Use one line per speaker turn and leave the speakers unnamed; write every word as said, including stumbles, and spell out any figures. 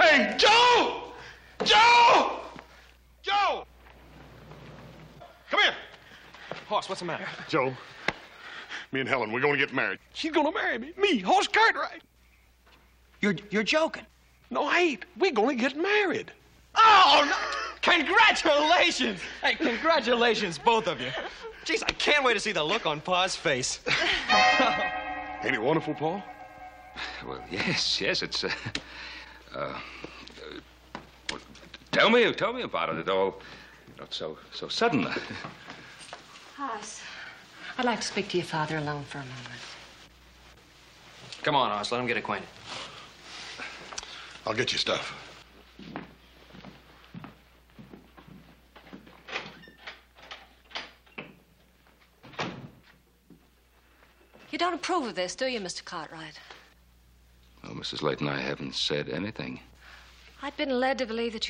Hey, Joe! Joe! Joe! Come here.
Hoss, what's the matter?
Joe, me and Helen, we're going to get married.
She's gonna marry me. Me, Hoss Cartwright.
You're, you're joking.
No, I ain't. We're gonna get married.
Oh, no. Congratulations! Hey, congratulations, both of you. Jeez, I can't wait to see the look on Pa's face.
Ain't it wonderful, Paul?
Well, yes, yes, it's, uh, uh, uh tell me, tell me about it. It all, not so, so sudden.
Hoss, I'd like to speak to your father alone for a moment.
Come on, Hoss, let him get acquainted.
I'll get you stuff.
You don't approve of this, do you, Mister Cartwright?
Well, Missus Layton, I haven't said anything.
I'd been led to believe that you